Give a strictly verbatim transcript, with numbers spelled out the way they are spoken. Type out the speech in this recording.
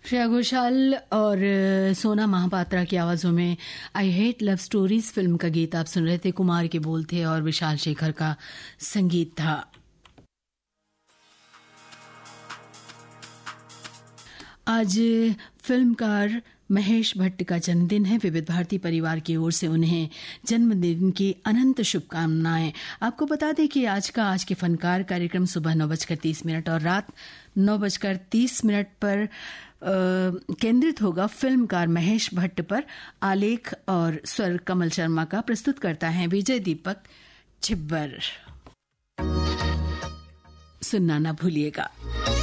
श्रेया घोषाल और सोना महापात्रा की आवाजों में I hate love stories film का गीत आप सुन रहे थे। कुमार के बोल थे और विशाल शेखर का संगीत था। आज फिल्मकार महेश भट्ट का जन्मदिन है। विविध भारती परिवार की ओर से उन्हें जन्मदिन की अनंत शुभकामनाएं। आपको बता दें कि आज का आज के फनकार कार्यक्रम सुबह नौ बजकर तीस मिनट और रात नौ बजकर तीस मिनट पर केंद्रित होगा। फिल्मकार महेश भट्ट पर आलेख और स्वर कमल शर्मा का प्रस्तुत करता है विजय दीपक छिब्बर। सुनना ना भूलिएगा।